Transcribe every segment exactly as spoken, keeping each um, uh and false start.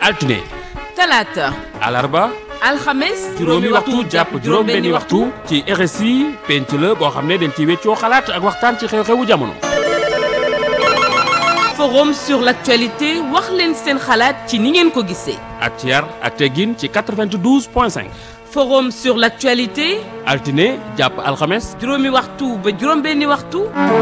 altine talaata alarba alxames juróomi waxtu jàpp juróom benni waxtu ci R S I penc la boo xam ne dañ ci weccoo xalaat ak waxtaan ci xew-xewu jamono. forum sur l'actualité wax leen seen xalaat ci ni ngeen ko gisee. ak ci yar ak teggin ci quatre-vingt-douze point cinq. forum sur l'actualité altine jàpp alxames juróomi waxtu ba juróom benni waxtu.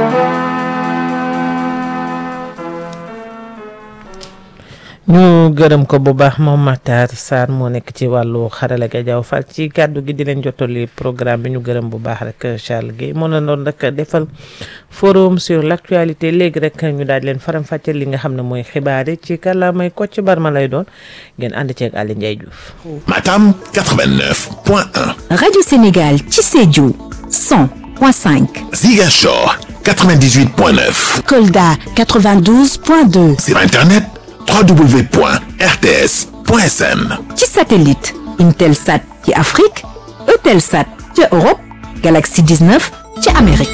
ñu gërëm ko bu baax moom Matar Sarr moo nekk ci wàllu xarala ga Jaw Fall ci kàddu gi di leen jottali programme bi ñu gërëm bu baax rek Charles Guèye moo la doon rek defal forum sur l'actualité léegi rek ñu daal di leen faram-fàcceel li nga xam ne mooy xibaar yi ci kàllaamay Kocc Barma lay doon ngeen ànd ceeg Aliou Ndiaye Diouf. Matam quatre-vingt-neuf point un. Radio Sénégal ci Sédhiou cent point cinq. Ziguinchor quatre-vingt-dix-huit point neuf. Kolda quatre-vingt-douze point deux. Sur Internet w w w point r t s point s n. ci satellite Intelsat ci Afrique Eutelsat ci Europe Galaxy dix-neuf ci Amérique.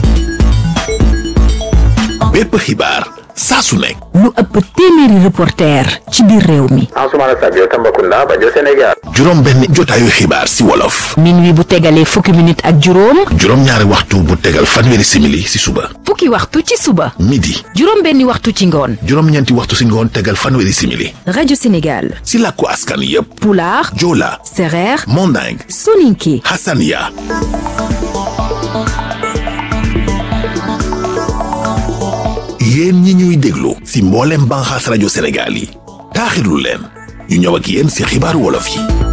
bépp xibaar saa su nekk. lu ëpp téeméeri reporter ci biir réew mi. Ansoumana Sadio Tambacounda Bajo Sénégal. juróom benn jotaayu xibaar si wolof. minuit bu tegalee fukki minute ak juróom. juróom ñaari waxtu bu tegal fanweeri simili si suba. fukki waxtu ci suba. midi. juróom benni waxtu ci ngoon. juróom ñeenti waxtu si ngoon tegal fanweeri simili. Radio Sénégal. si làkku askan yépp. Pulaar. Joola. Sereer. Manding. Soninké. Hassania. yéen ñi ñuy déglu si mboolem banxaas rajo Sénégal yi taaxirlu leen ñu ñëw ak yéen si xibaaru wolof yi.